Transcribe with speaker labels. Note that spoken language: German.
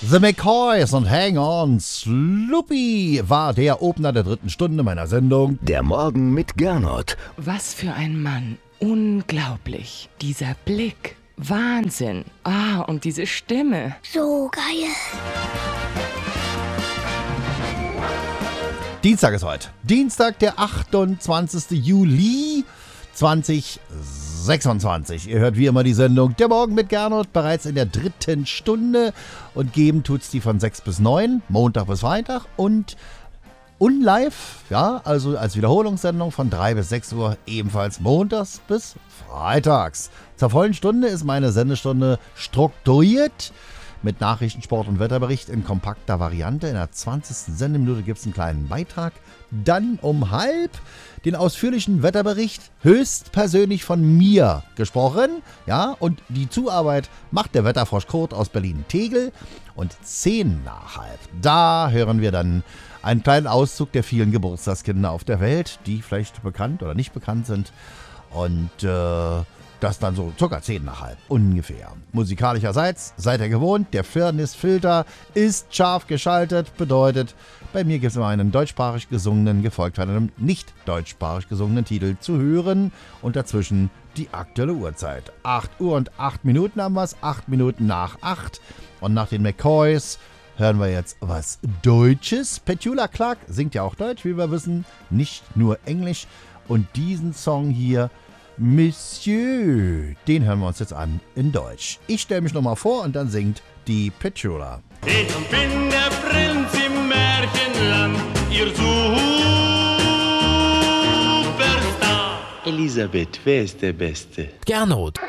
Speaker 1: The McCoys und Hang On Sloopy war der Opener der 3. Stunde meiner Sendung.
Speaker 2: Der Morgen mit Gernot.
Speaker 3: Was für ein Mann. Unglaublich. Dieser Blick. Wahnsinn. Und diese Stimme.
Speaker 4: So geil.
Speaker 1: Dienstag ist heute. Dienstag, der 28. Juli 2026. Ihr hört wie immer die Sendung Der Morgen mit Gernot bereits in der 3. Stunde und geben tut's die von 6 bis 9, Montag bis Freitag und live, ja, also als Wiederholungssendung von 3 bis 6 Uhr ebenfalls montags bis freitags. Zur vollen Stunde ist meine Sendestunde strukturiert mit Nachrichten, Sport und Wetterbericht in kompakter Variante. In der 20. Sendeminute gibt es einen kleinen Beitrag. Dann um halb den ausführlichen Wetterbericht, höchstpersönlich von mir gesprochen. Ja, und die Zuarbeit macht der Wetterfrosch Kurt aus Berlin-Tegel. Und 10 nach halb, da hören wir dann einen kleinen Auszug der vielen Geburtstagskinder auf der Welt, die vielleicht bekannt oder nicht bekannt sind. Und das dann so ca. 10 nach halb, ungefähr. Musikalischerseits seid ihr gewohnt, der Firnis-Filter ist scharf geschaltet, bedeutet, bei mir gibt es immer einen deutschsprachig gesungenen, gefolgt von einem nicht deutschsprachig gesungenen Titel zu hören und dazwischen die aktuelle Uhrzeit. 8 Uhr und 8 Minuten haben wir es, 8 Minuten nach 8 und nach den McCoys hören wir jetzt was Deutsches. Petula Clark singt ja auch Deutsch, wie wir wissen, nicht nur Englisch und diesen Song hier Monsieur, den hören wir uns jetzt an in Deutsch. Ich stelle mich nochmal vor und dann singt die Petula.
Speaker 5: Ich bin der Prinz im Märchenland, ihr Superstar.
Speaker 6: Elisabeth, wer ist der Beste?
Speaker 2: Gernot.